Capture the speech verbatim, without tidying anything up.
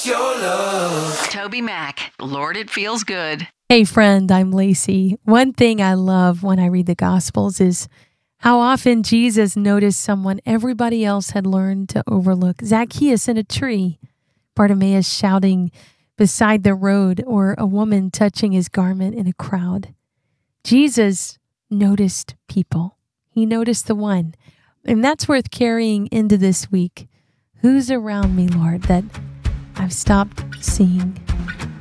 it's your love. Toby Mac, Lord, it feels good. Hey friend, I'm Lacey. One thing I love when I read the Gospels is how often Jesus noticed someone everybody else had learned to overlook. Zacchaeus in a tree, Bartimaeus shouting beside the road, or a woman touching his garment in a crowd. Jesus noticed people. He noticed the one. And that's worth carrying into this week. Who's around me, Lord, that I've stopped seeing?